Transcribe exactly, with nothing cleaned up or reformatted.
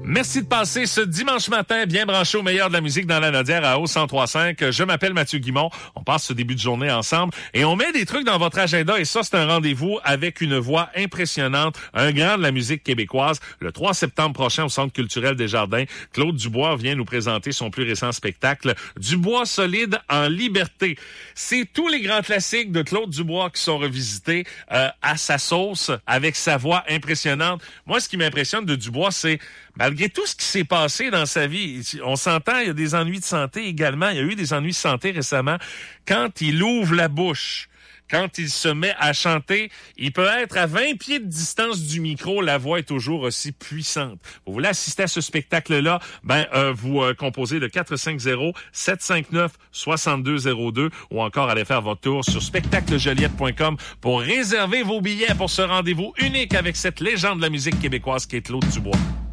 Merci de passer ce dimanche matin bien branché au meilleur de la musique dans la Nodière à O cent trois virgule cinq. Je m'appelle Mathieu Guimond. On passe ce début de journée ensemble et on met des trucs dans votre agenda et ça, c'est un rendez-vous avec une voix impressionnante, un grand de la musique québécoise. Le trois septembre prochain au Centre culturel des Jardins, Claude Dubois vient nous présenter son plus récent spectacle, Dubois solide en liberté. C'est tous les grands classiques de Claude Dubois qui sont revisités euh, à sa sauce, avec sa voix impressionnante. Moi, ce qui m'impressionne de Dubois, c'est malgré tout ce qui s'est passé dans sa vie, on s'entend, il y a des ennuis de santé également. Il y a eu des ennuis de santé récemment. Quand il ouvre la bouche, quand il se met à chanter, il peut être à vingt pieds de distance du micro, la voix est toujours aussi puissante. Vous voulez assister à ce spectacle-là? Ben, euh, vous euh, composez le quatre cinq zéro, sept cinq neuf, six deux zéro deux ou encore allez faire votre tour sur spectacle joliette point com pour réserver vos billets pour ce rendez-vous unique avec cette légende de la musique québécoise qui est Claude Dubois.